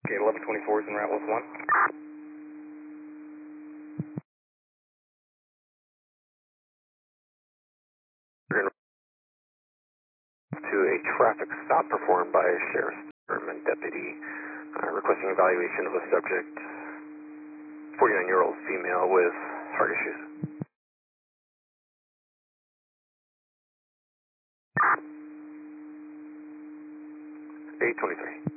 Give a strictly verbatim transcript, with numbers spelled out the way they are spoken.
Okay, eleven twenty-four is in route with one. To a traffic stop performed by a sheriff's department deputy uh, requesting evaluation of a subject, forty-nine-year-old female with heart issues. eight twenty-three.